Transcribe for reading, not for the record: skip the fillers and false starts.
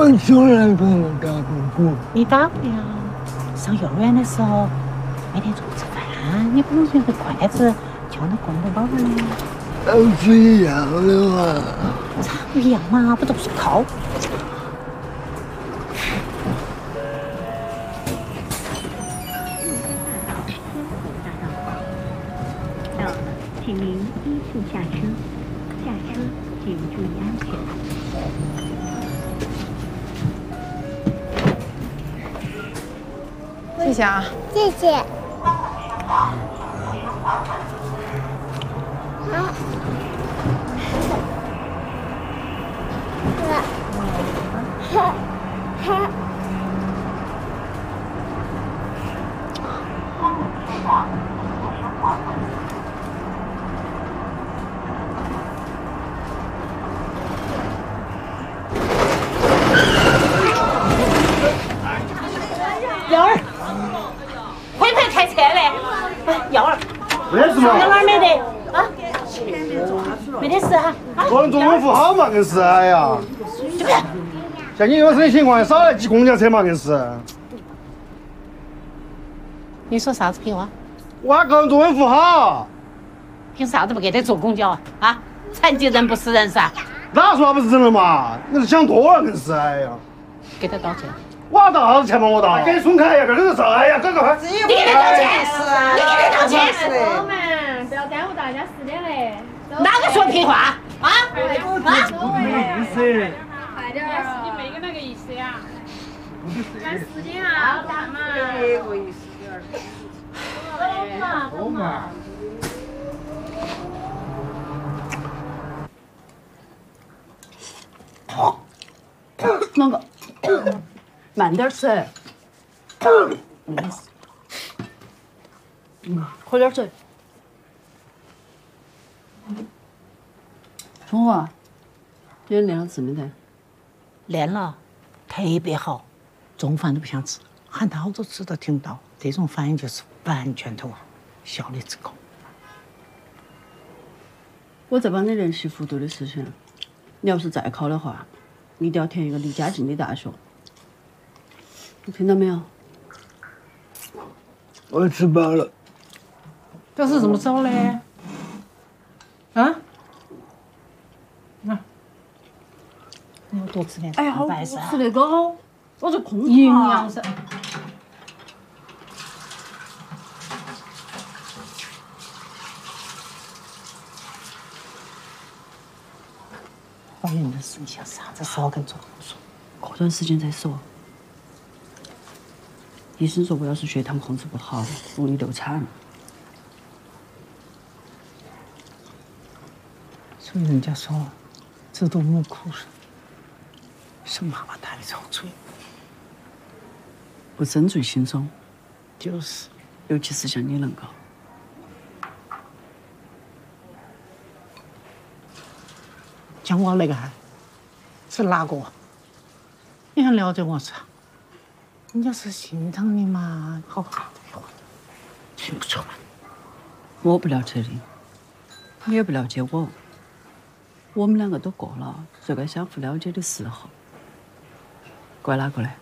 我从来没有打过。 你打过呀？上幼儿园的时候，每天中午吃饭，你不能用个筷子就那棍子包的。 都是一样的嘛。 咋不一样嘛？不都是靠？ 请您依次下车，下车请注意安全。 谢谢啊， 谢谢。 幺儿，会不会开车嘞？幺儿， 没事嘛。 上到哪儿没得啊？没得事哈。 个人作风不好嘛，硬是哎呀。像你有生的情况，少来挤公交车嘛，硬是。 你说啥子凭话？ 我个人作风不好。 凭啥子不给他坐公交啊？啊，残疾人不是人噻？ 哪说他不是人了嘛？你是想多了，硬是哎呀。 给他道歉。 我要道啥子歉嘛？我道。给松开呀！这个是哎呀，赶快！ 你给他道歉！你给他道歉！ 我们不要耽误大家时间嘞。 哪个说屁话？啊？ 没意思。 快点儿！你没个那个意思呀？赶时间啊！干嘛？ 我意思点儿。 走嘛。 啷个？慢点吃。喝点水。中午啊，今天练了字没得？ 练了，特别好，中午饭都不想吃，喊他好多次都听不到。这种反应就是完全投入，效率之高。 我在帮你联系复读的事情，你要是再考的话，你一定要填一个离家近的大学。你听到没有？ 我吃饱了。 这是怎么走的？啊？那，你要多吃点哎呀，好白噻。 吃那个，我这空营养噻。怀孕的事，你想啥子时候跟总统说？ 过段时间再说。医生说我要是血糖控制不好，容易流产。 所以人家说，自读母苦是，生妈妈太憔悴。 不生最轻松， 就是， 尤其是像你恁个。 像我那个是哪个？你很了解我噻？人家是心疼你嘛，好好的话，听不出来。 我不了解你，你也不了解我。我们两个都过了最该相互了解的时候。怪哪个嘞？